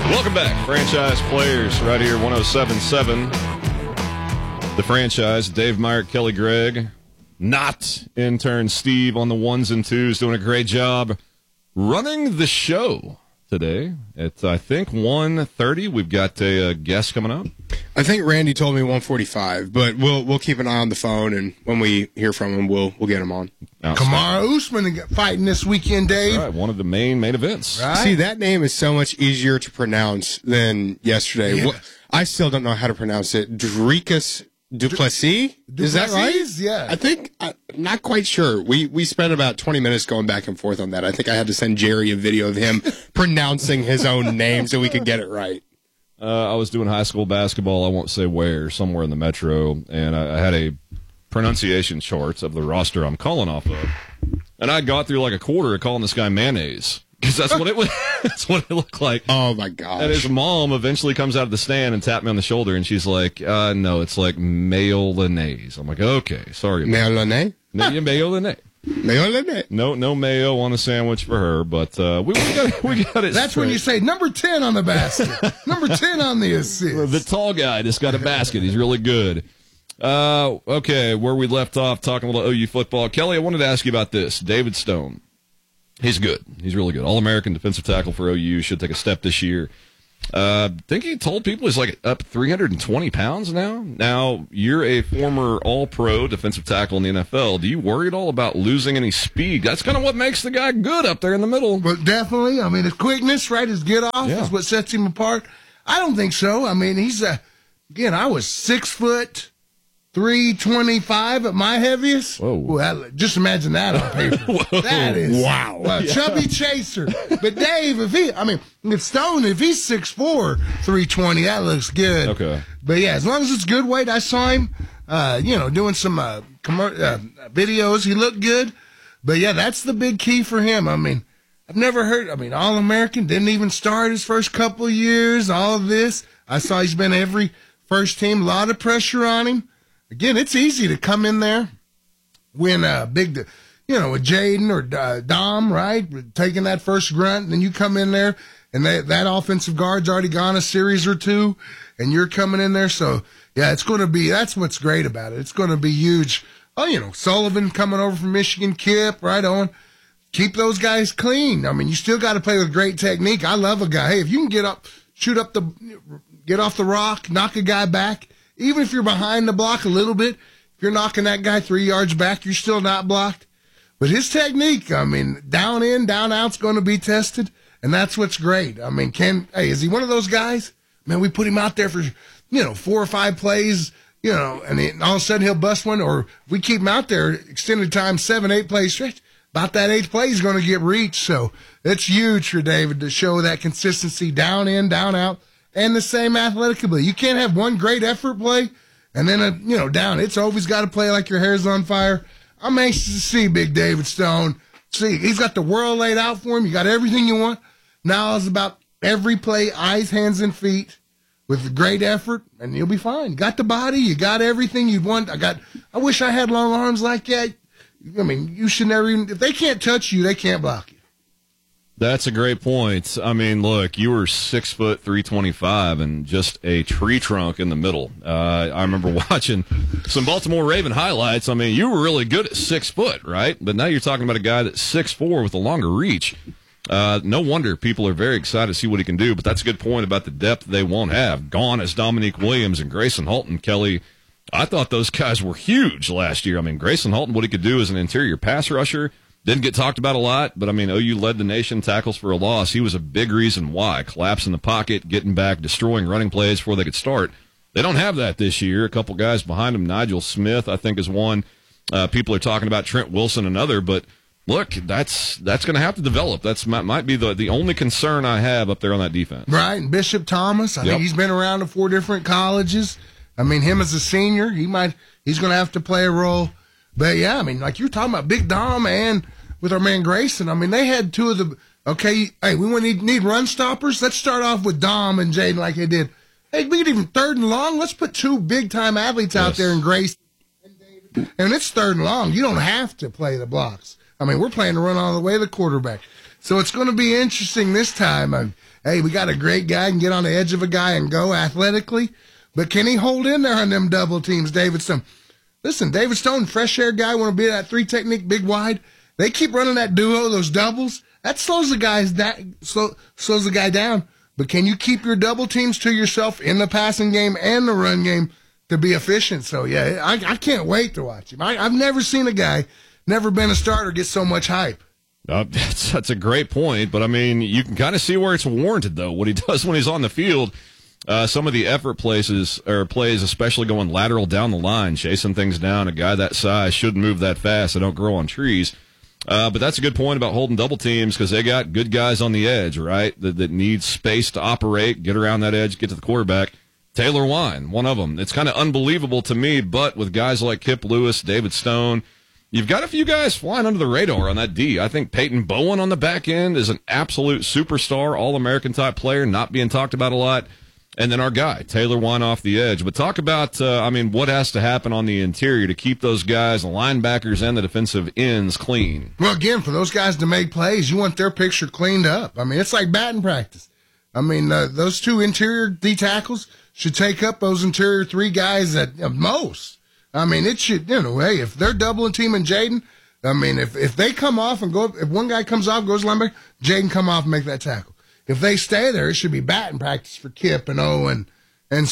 Welcome back, Franchise Players, right here, 107.7. The Franchise, Dave Meyer, Kelly Gregg, not intern Steve on the ones and twos, doing a great job running the show today. At, I think, 1:30. We've got a guest coming up. I think Randy told me 1:45, but we'll keep an eye on the phone, and when we hear from him, we'll get him on. Kamaru Usman fighting this weekend, Dave. That's right, one of the main events. Right. See, that name is so much easier to pronounce than yesterday. Yeah. I still don't know how to pronounce it. Dricus Duplessis? Is that right? Yeah. I think, I'm not quite sure. We spent about 20 minutes going back and forth on that. I think I had to send Jerry a video of him pronouncing his own name so we could get it right. I was doing high school basketball, I won't say where, somewhere in the metro, and I had a pronunciation chart of the roster I'm calling off of. And I got through like a quarter of calling this guy mayonnaise, because that's what it was. That's what it looked like. Oh, my gosh. And his mom eventually comes out of the stand and tapped me on the shoulder, and she's like, no, it's like mayonnaise. I'm like, okay, sorry. Mayonnaise? Mayonnaise. Mayonnaise? No mayo on a sandwich for her, but we got it. That's straight. when you say number 10 on the basket, number 10 on the assist. The tall guy just got a basket. He's really good. Okay, where we left off talking a little OU football. Kelly, I wanted to ask you about this. David Stone. He's good. He's really good. All-American defensive tackle for OU. Should take a step this year. Think he told people he's like up 320 pounds now. Now, you're a former all-pro defensive tackle in the NFL. Do you worry at all about losing any speed? That's kind of what makes the guy good up there in the middle. But definitely, I mean, his quickness, right, his get-off is what sets him apart. I don't think so. I mean, he's, again, I was 6 foot 325 at my heaviest. Whoa. Well, just imagine that on paper. That is Wow. chubby chaser. But Dave, if Stone, if he's 6'4", 320, that looks good. Okay. But yeah, as long as it's good weight, I saw him, doing some videos. He looked good. But yeah, that's the big key for him. I mean, I've never heard. I mean, All-American, didn't even start his first couple of years. All of this, I saw he's been every first team. A lot of pressure on him. Again, it's easy to come in there, win a big, with Jaden or Dom, right? Taking that first grunt, and then you come in there, and that offensive guard's already gone a series or two, and you're coming in there. So, yeah, it's going to be, that's what's great about it. It's going to be huge. Oh, Sullivan coming over from Michigan, Kip, right on. Keep those guys clean. I mean, you still got to play with great technique. I love a guy. Hey, if you can get off the rock, knock a guy back, even if you're behind the block a little bit, if you're knocking that guy 3 yards back, you're still not blocked. But his technique, I mean, down in, down out's going to be tested, and that's what's great. I mean, is he one of those guys? Man, we put him out there for, 4 or 5 plays, and all of a sudden he'll bust one, or we keep him out there extended time, 7, 8 plays stretch. About that 8th play, he's going to get reached. So it's huge for David to show that consistency down in, down out. And the same athletic ability. You can't have one great effort play and then, down. It's always got to play like your hair's on fire. I'm anxious to see Big David Stone. See, he's got the world laid out for him. You got everything you want. Now it's about every play, eyes, hands, and feet with great effort, and you'll be fine. You got the body. You got everything you'd want. I wish I had long arms like that. I mean, you should never even, if they can't touch you, they can't block you. That's a great point. I mean, look, you were 6 foot 325 and just a tree trunk in the middle. I remember watching some Baltimore Raven highlights. I mean, you were really good at 6 foot, right? But now you're talking about a guy that's 6'4" with a longer reach. No wonder people are very excited to see what he can do. But that's a good point about the depth they won't have. Gone is Dominique Williams and Grayson Halton. Kelly, I thought those guys were huge last year. I mean, Grayson Halton, what he could do as an interior pass rusher. Didn't get talked about a lot, but, I mean, OU led the nation tackles for a loss. He was a big reason why. Collapse in the pocket, getting back, destroying running plays before they could start. They don't have that this year. A couple guys behind him, Nigel Smith, I think, is one. People are talking about Trent Wilson, another. But, look, that's going to have to develop. That's might be the only concern I have up there on that defense. Right, and Bishop Thomas, I think he's been around to 4 different colleges. I mean, him as a senior, he's going to have to play a role. But, yeah, I mean, like you're talking about Big Dom and with our man Grayson, I mean, they had 2 of the, okay, hey, we need run stoppers. Let's start off with Dom and Jaden like they did. Hey, we get even 3rd and long. Let's put 2 big-time athletes out there in Grayson and David. And it's 3rd and long. You don't have to play the blocks. I mean, we're playing to run all the way to the quarterback. So it's going to be interesting this time. Hey, we got a great guy and get on the edge of a guy and go athletically, but can he hold in there on them double teams, David Stone? Listen, David Stone, fresh air guy, want to be that 3 technique, big wide. They keep running that duo, those doubles. That slows the guy down. But can you keep your double teams to yourself in the passing game and the run game to be efficient? So, yeah, I can't wait to watch him. I've never seen a guy, never been a starter, get so much hype. That's a great point, but I mean, you can kind of see where it's warranted, though. What he does when he's on the field, some of the effort plays, especially going lateral down the line, chasing things down. A guy that size shouldn't move that fast. They don't grow on trees. But that's a good point about holding double teams because they got good guys on the edge, right, that need space to operate, get around that edge, get to the quarterback. Taylor Wine, one of them. It's kind of unbelievable to me, but with guys like Kip Lewis, David Stone, you've got a few guys flying under the radar on that D. I think Peyton Bowen on the back end is an absolute superstar, All-American type player, not being talked about a lot. And then our guy, Taylor Wine off the edge. But talk about, what has to happen on the interior to keep those guys, the linebackers and the defensive ends, clean. Well, again, for those guys to make plays, you want their picture cleaned up. I mean, it's like batting practice. I mean, those 2 interior D tackles should take up those interior 3 guys at most. I mean, it should, hey, if they're doubling teaming Jaden, I mean, if they come off and go, if one guy comes off, goes linebacker, Jaden come off and make that tackle. If they stay there, it should be batting practice for Kip and Owen and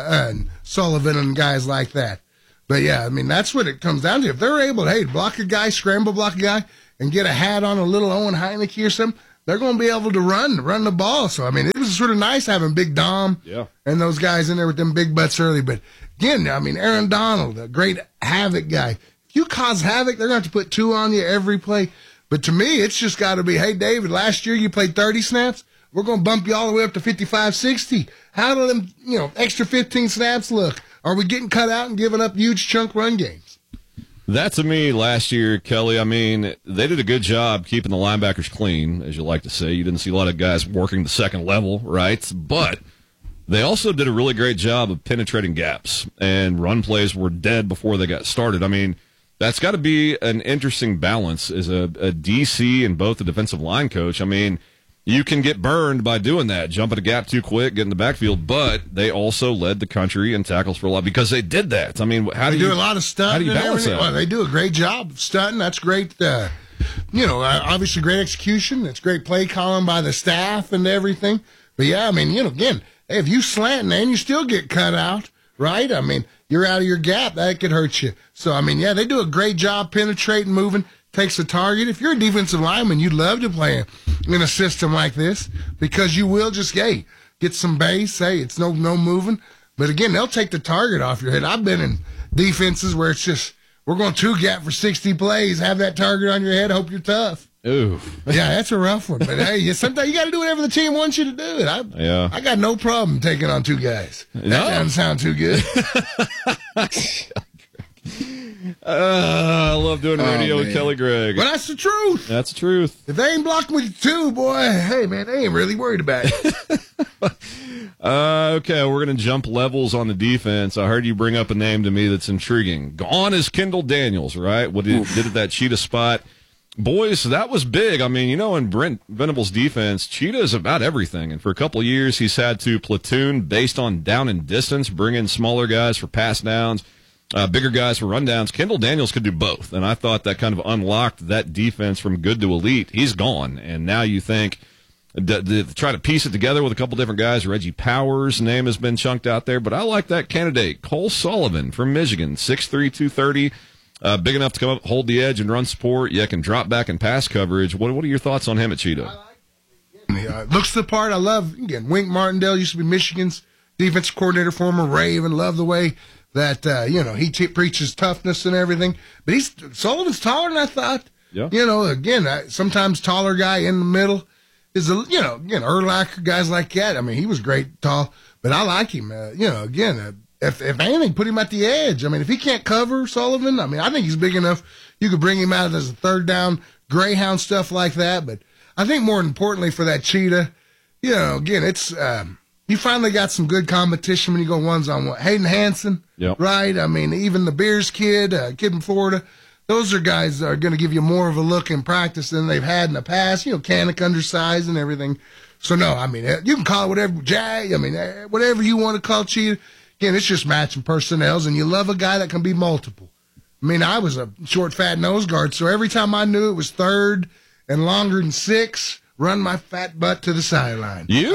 Sullivan and guys like that. But, yeah, I mean, that's what it comes down to. If they're able to, block a guy, scramble block a guy, and get a hat on a little Owen Heineke or something, they're going to be able to run the ball. So, I mean, it was sort of nice having Big Dom and those guys in there with them big butts early. But, again, I mean, Aaron Donald, a great havoc guy. If you cause havoc, they're going to have to put 2 on you every play. But to me, it's just got to be, hey, David, last year you played 30 snaps. We're going to bump you all the way up to 55, 60. How do them, extra 15 snaps look? Are we getting cut out and giving up huge chunk run games? That, to me, last year, Kelly, I mean, they did a good job keeping the linebackers clean, as you like to say. You didn't see a lot of guys working the second level, right? But they also did a really great job of penetrating gaps, and run plays were dead before they got started. I mean, that's got to be an interesting balance as a DC and both the defensive line coach. I mean, you can get burned by doing that, jumping a gap too quick, getting the backfield, but they also led the country in tackles for a lot because they did that. I mean, how do you do a lot of stunting? How do you balance that? Well, they do a great job of stunting. That's great. Obviously great execution. It's great play calling by the staff and everything. But yeah, I mean, again, if you slant and you still get cut out, right? I mean, you're out of your gap. That could hurt you. So, I mean, yeah, they do a great job penetrating, moving. Takes a target. If you're a defensive lineman, you'd love to play in a system like this because you will just, get some base. Hey, it's no moving. But again, they'll take the target off your head. I've been in defenses where it's just, we're going 2-gap for 60 plays, have that target on your head, hope you're tough. Ooh. Yeah, that's a rough one. But hey, sometimes you got to do whatever the team wants you to do it. I got no problem taking on 2 guys. That doesn't sound too good. I love doing radio with Kelly Gregg. But that's the truth. That's the truth. If they ain't blocking with 2, boy, hey, man, they ain't really worried about it. Okay, we're going to jump levels on the defense. I heard you bring up a name to me that's intriguing. Gone is Kendall Daniels, right? What he did at that Cheetah spot. Boys, that was big. I mean, in Brent Venables' defense, Cheetah is about everything. And for a couple of years, he's had to platoon based on down and distance, bring in smaller guys for pass downs. Bigger guys for rundowns. Kendall Daniels could do both, and I thought that kind of unlocked that defense from good to elite. He's gone, and now you think try to piece it together with a couple different guys. Reggie Powers' name has been chunked out there, but I like that candidate. Cole Sullivan from Michigan, 6'3", 230, big enough to come up, hold the edge and run support. Yeah, can drop back and pass coverage. What are your thoughts on him at Cheetah? Looks the part. I love, again, Wink Martindale used to be Michigan's defensive coordinator, former Raven. Love the way that, he preaches toughness and everything. But Sullivan's taller than I thought. Yeah. Again, sometimes taller guy in the middle is, Urlacher, guys like that. I mean, he was great tall, but I like him. If anything, put him at the edge. I mean, if he can't cover Sullivan, I think he's big enough. You could bring him out as a third down, greyhound, stuff like that. But I think more importantly for that Cheetah, again, it's, you finally got some good competition when you go ones-on-one. Hayden Hansen, yep. Right? I mean, even the Beers kid from Florida, those are guys that are going to give you more of a look in practice than they've had in the past. Kanik undersized and everything. So, no, I mean, you can call it whatever, whatever you want to call Cheetah. Again, it's just matching personnels, and you love a guy that can be multiple. I mean, I was a short, fat nose guard, so every time I knew it was third and longer than 6, run my fat butt to the sideline. You?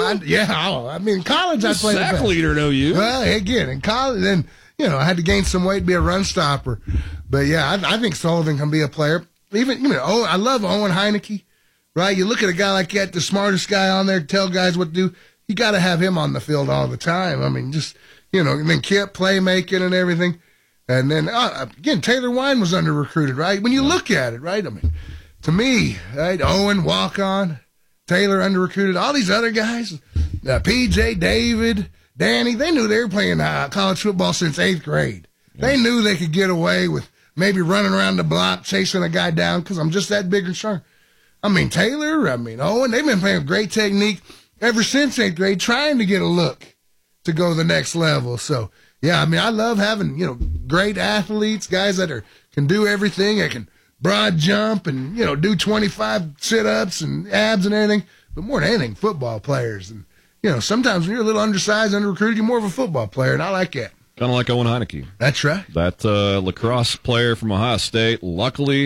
In college I played sack leader, know you. Well, again, in college, then, I had to gain some weight, be a run stopper. But, yeah, I think Sullivan can be a player. Even, I love Owen Heineke, right? You look at a guy like that, the smartest guy on there, tell guys what to do. You got to have him on the field all the time. I mean, just, and then Kip playmaking and everything. And then, again, Taylor Wine was under-recruited, right? When you look at it, right? I mean, to me, right, Owen, walk-on, Taylor under-recruited, all these other guys, PJ, David, Danny, they knew they were playing college football since 8th grade. Yeah. They knew they could get away with maybe running around the block, chasing a guy down because I'm just that big and strong. I mean, Taylor, Owen, they've been playing with great technique ever since 8th grade, trying to get a look to go to the next level. So, yeah, I love having, great athletes, guys that can do everything. They can broad jump and, do 25 sit-ups and abs and everything. But more than anything, football players. And, sometimes when you're a little undersized, under-recruited, you're more of a football player, and I like that. Kind of like Owen Heineke. That's right. That lacrosse player from Ohio State. Luckily,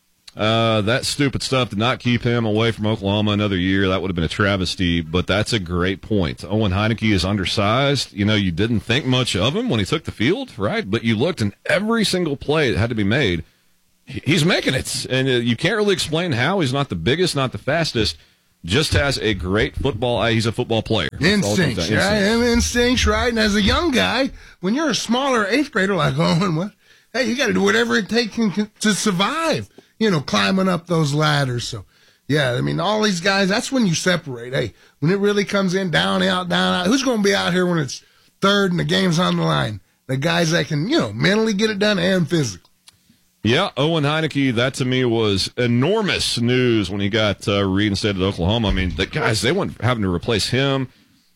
that stupid stuff did not keep him away from Oklahoma another year. That would have been a travesty, but that's a great point. Owen Heineke is undersized. You didn't think much of him when he took the field, right? But you looked, and every single play that had to be made, he's making it. And you can't really explain how. He's not the biggest, not the fastest. Just has a great football eye. He's a football player. Instincts, right? Instincts, right? And as a young guy, when you're a smaller 8th grader like Owen, hey, you got to do whatever it takes to survive, climbing up those ladders. So, yeah, all these guys, that's when you separate. Hey, when it really comes in, down, out, who's going to be out here when it's third and the game's on the line? The guys that can, mentally get it done and physically. Yeah, Owen Heineke, that to me was enormous news when he got reinstated at Oklahoma. The guys, they weren't having to replace him.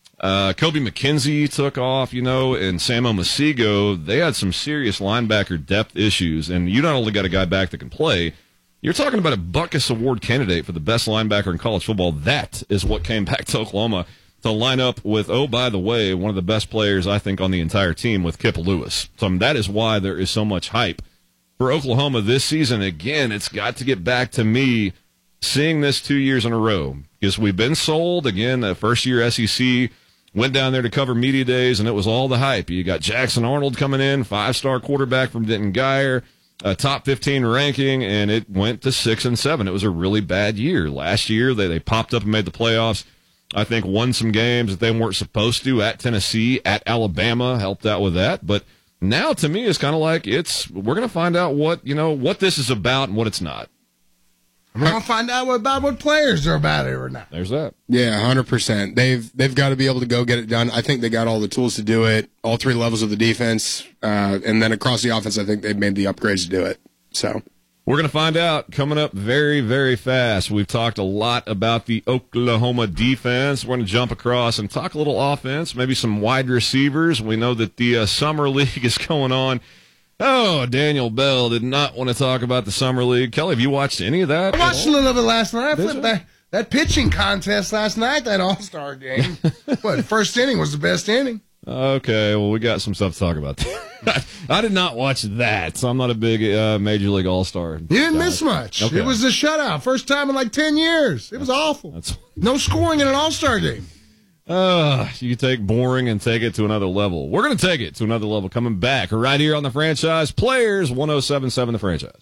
Kobe McKenzie took off, and Samo Masigo. They had some serious linebacker depth issues, and you not only got a guy back that can play, you're talking about a Butkus Award candidate for the best linebacker in college football. That is what came back to Oklahoma to line up with, oh, by the way, one of the best players, I think, on the entire team with Kip Lewis. So that is why there is so much hype for Oklahoma this season. Again, it's got to get back to me seeing this 2 years in a row because we've been sold. Again, the first-year SEC went down there to cover media days, and it was all the hype. You got Jackson Arnold coming in, 5-star quarterback from Denton Guyer, a top 15 ranking, and it went to 6-7. It was a really bad year. Last year, they popped up and made the playoffs. I think won some games that they weren't supposed to at Tennessee, at Alabama, helped out with that. But now, to me, it's kind of like we're going to find out what this is about and what it's not. We're going to find out about what players are about it or not. There's that. Yeah, 100%. They've got to be able to go get it done. I think they got all the tools to do it, all 3 levels of the defense, and then across the offense, I think they've made the upgrades to do it. So we're going to find out coming up very, very fast. We've talked a lot about the Oklahoma defense. We're going to jump across and talk a little offense, maybe some wide receivers. We know that the Summer League is going on. Oh, Daniel Bell did not want to talk about the Summer League. Kelly, have you watched any of that? I watched a little of it last night. I flipped back that pitching contest last night, that All-Star game. First inning was the best inning. Okay, well, we got some stuff to talk about. I did not watch that, so I'm not a big Major League All-Star. You didn't miss much. Okay. It was a shutout. First time in like 10 years. It was awful. No scoring in an All-Star game. You take boring and take it to another level. We're going to take it to another level coming back right here on the Franchise Players 107.7 The Franchise.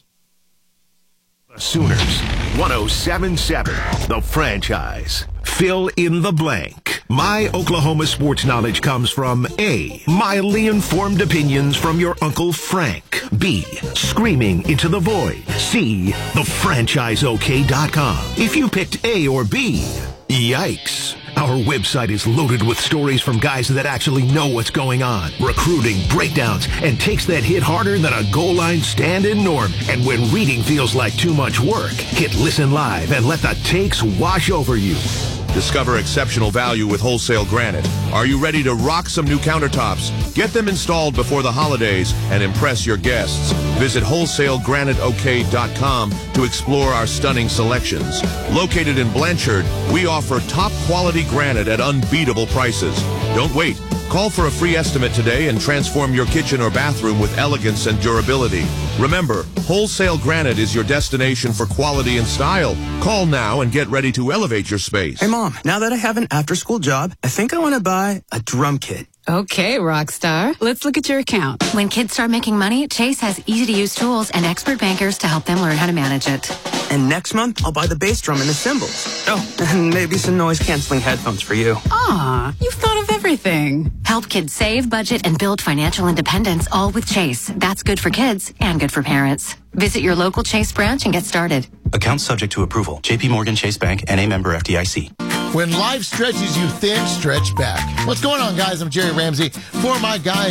Sooners 107.7 The Franchise. Fill in the blank. My Oklahoma sports knowledge comes from A, mildly informed opinions from your Uncle Frank. B, screaming into the void. C, thefranchiseok.com. If you picked A or B, yikes. Our website is loaded with stories from guys that actually know what's going on, recruiting, breakdowns, and takes that hit harder than a goal line stand-in norm. And when reading feels like too much work, hit listen live and let the takes wash over you. Discover exceptional value with wholesale granite. Are you ready to rock some new countertops? Get them installed before the holidays and impress your guests. Visit wholesaleGraniteOK.com to explore our stunning selections. Located in Blanchard, we offer top quality granite at unbeatable prices. Don't wait. Call for a free estimate today and transform your kitchen or bathroom with elegance and durability. Remember, Wholesale Granite is your destination for quality and style. Call now and get ready to elevate your space. Hey, Mom, now that I have an after-school job, I think I want to buy a drum kit. Okay, Rockstar. Let's look at your account. When kids start making money, Chase has easy-to-use tools and expert bankers to help them learn how to manage it. And next month, I'll buy the bass drum and the cymbals. Oh, and maybe some noise-canceling headphones for you. Aw, you've thought of everything. Help kids save, budget, and build financial independence, all with Chase. That's good for kids and good for parents. Visit your local Chase branch and get started. Account subject to approval. J.P. Morgan Chase Bank, N.A. member FDIC. When life stretches you thin, stretch back. What's going on, guys? I'm Jerry Ramsey. For my guys